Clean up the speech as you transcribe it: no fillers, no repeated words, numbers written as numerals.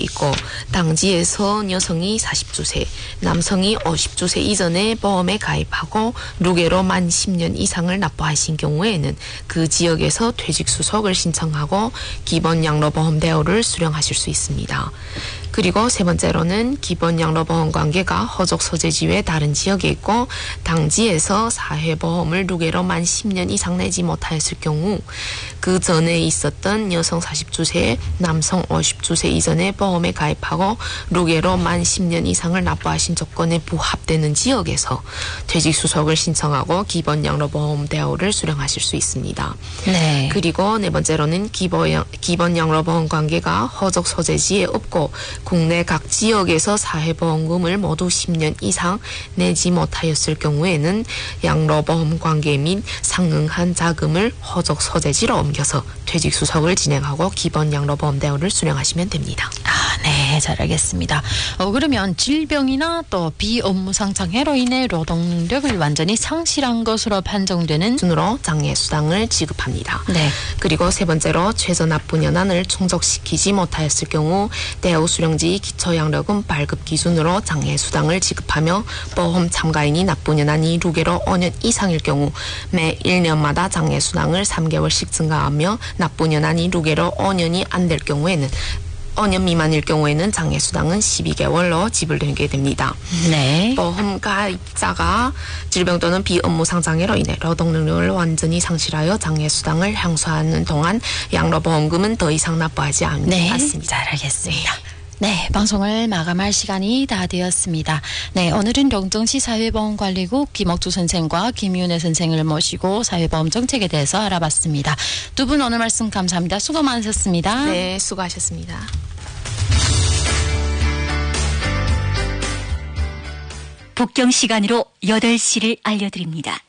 있고 당지에서 여성이 40주세, 남성이 50주세 이전에 보험에 가입하고 루게로 만 10년 이상을 납부하신 경우에는 그 지역에서 퇴직수속을 신청하고 기본 양로보험 대우를 수령하실 수 있습니다. 그리고 세 번째로는 기본 양로보험 관계가 허족 소재지 외 다른 지역에 있고 당지에서 사회보험을 루게로 만 10년 이상 내지 못하였을 경우 그 전에 있었던 여성 40주세, 남성 50주세 이전에 보험에 가입하고 루게로 만 10년 이상을 납부하신 조건에 부합되는 지역에서 퇴직수속을 신청하고 기본 양로보험 대우를 수령하실 수 있습니다. 네. 그리고 네 번째로는 기본 양로보험 관계가 허족 소재지에 없고 국내 각 지역에서 사회보험금을 모두 10년 이상 내지 못하였을 경우에는 양로보험 관계 및 상응한 자금을 허족 소재지로 옮겨서 퇴직수속을 진행하고 기본 양로보험 대우를 수령하시면 됩니다. 네, 잘 알겠습니다. 그러면 질병이나 또 비업무상 장애로 인해 노동력을 완전히 상실한 것으로 판정되는 순으로 장애수당을 지급합니다. 네. 그리고 세 번째로 최저 납부연한을 충족시키지 못하였을 경우 대우 수령지 기초양로금 발급 기준으로 장애수당을 지급하며 보험 참가인이 납부연한이 루게로 5년 이상일 경우 매 1년마다 장애수당을 3개월씩 증가하며 납부연한이 루게로 5년이 안 될 경우에는 5년 미만일 경우에는 장애수당은 12개월로 지불되게 됩니다. 네. 보험 가입자가 질병 또는 비업무상 장애로 인해 노동 능력을 완전히 상실하여 장애수당을 향수하는 동안 양로보험금은 더 이상 납부하지 않습니다. 잘 알겠습니다. 네, 방송을 마감할 시간이 다 되었습니다. 네, 오늘은 영정시 사회보험관리국 김옥주 선생과 김윤혜 선생을 모시고 사회보험 정책에 대해서 알아봤습니다. 두 분 오늘 말씀 감사합니다. 수고 많으셨습니다. 네, 수고하셨습니다. 북경 시간으로 8시를 알려드립니다.